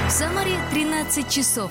В Самаре 13 часов.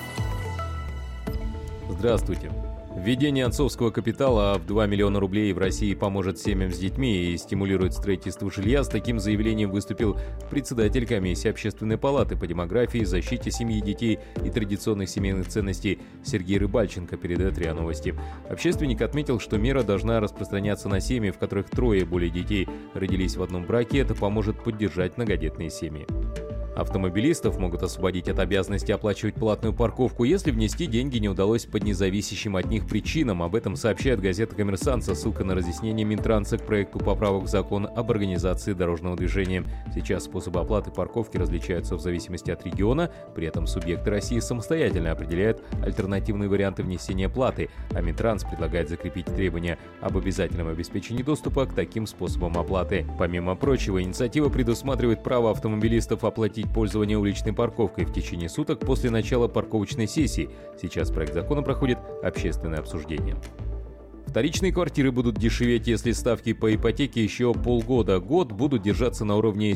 Здравствуйте. Введение отцовского капитала в 2 миллиона рублей в России поможет семьям с детьми и стимулирует строительство жилья. С таким заявлением выступил председатель комиссии Общественной палаты по демографии, защите семьи, детей и традиционных семейных ценностей Сергей Рыбальченко, передает РИА Новости. Общественник отметил, что мера должна распространяться на семьи, в которых трое и более детей родились в одном браке. Это поможет поддержать многодетные семьи. Автомобилистов могут освободить от обязанности оплачивать платную парковку, если внести деньги не удалось по независящим от них причинам. Об этом сообщает газета «Коммерсант» со ссылкой на разъяснение Минтранса к проекту поправок в закон об организации дорожного движения. Сейчас способы оплаты парковки различаются в зависимости от региона, при этом субъекты России самостоятельно определяют альтернативные варианты внесения платы, а Минтранс предлагает закрепить требования об обязательном обеспечении доступа к таким способам оплаты. Помимо прочего, инициатива предусматривает право автомобилистов оплатить пользование уличной парковкой в течение суток после начала парковочной сессии. Сейчас проект закона проходит общественное обсуждение. Вторичные квартиры будут дешеветь, если ставки по ипотеке еще полгода-год будут держаться на уровне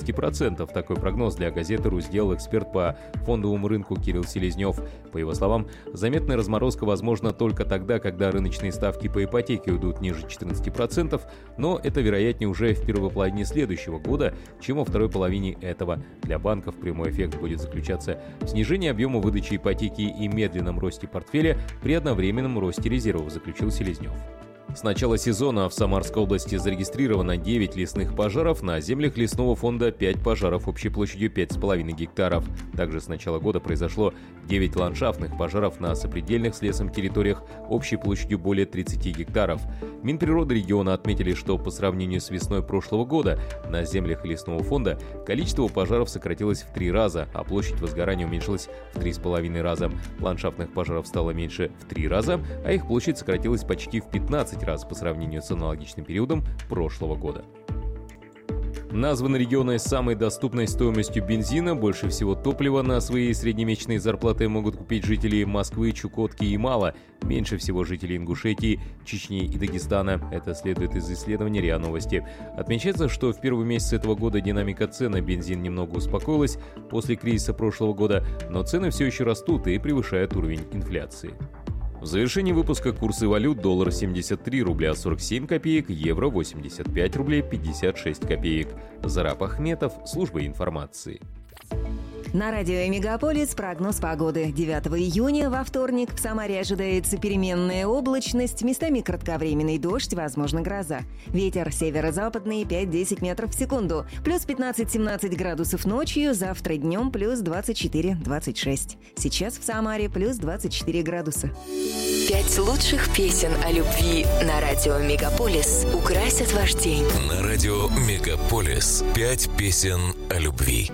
17%. Такой прогноз для газеты «Русь» сделал эксперт по фондовому рынку Кирилл Селезнев. По его словам, заметная разморозка возможна только тогда, когда рыночные ставки по ипотеке уйдут ниже 14%, но это вероятнее уже в первой половине следующего года, чем во второй половине этого. Для банков прямой эффект будет заключаться в снижении объема выдачи ипотеки и медленном росте портфеля при одновременном росте резервов, заключил Селезнев. С начала сезона в Самарской области зарегистрировано 9 лесных пожаров, на землях лесного фонда 5 пожаров общей площадью 5,5 гектаров. Также с начала года произошло 9 ландшафтных пожаров на сопредельных с лесом территориях общей площадью более 30 гектаров. Минприроды региона отметили, что по сравнению с весной прошлого года на землях лесного фонда количество пожаров сократилось в 3 раза, а площадь возгорания уменьшилась в 3,5 раза. Ландшафтных пожаров стало меньше в 3 раза, а их площадь сократилась почти в 15 раз по сравнению с аналогичным периодом прошлого года. Названы регионы с самой доступной стоимостью бензина. Больше всего топлива на свои среднемесячные зарплаты могут купить жители Москвы, Чукотки и Ямала. Меньше всего жителей Ингушетии, Чечни и Дагестана. Это следует из исследования РИА Новости. Отмечается, что в первый месяц этого года динамика цен на бензин немного успокоилась после кризиса прошлого года, но цены все еще растут и превышают уровень инфляции. В завершении выпуска курсы валют: доллар 73 рубля 47 копеек, евро 85 рублей 56 копеек. Зараб Ахметов, служба информации. На радио «Мегаполис» прогноз погоды. 9 июня, во вторник, в Самаре ожидается переменная облачность, местами кратковременный дождь, возможно гроза. Ветер северо-западный 5-10 метров в секунду. Плюс 15-17 градусов ночью, завтра днем плюс 24-26. Сейчас в Самаре плюс 24 градуса. 5 лучших песен о любви на радио «Мегаполис» украсят ваш день. На радио «Мегаполис» 5 песен о любви.